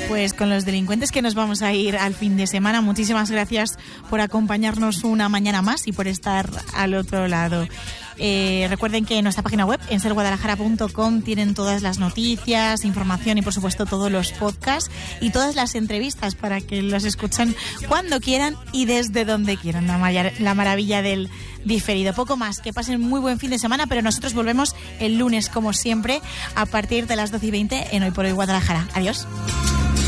Pues con los delincuentes que nos vamos a ir al fin de semana. Muchísimas gracias por acompañarnos una mañana más y por estar al otro lado. Recuerden que en nuestra página web, en serguadalajara.com, tienen todas las noticias, información y por supuesto todos los podcasts y todas las entrevistas para que los escuchen cuando quieran y desde donde quieran. La maravilla del diferido. Poco más, que pasen muy buen fin de semana, pero nosotros volvemos el lunes como siempre a partir de las 12:20 en Hoy por Hoy Guadalajara. Adiós.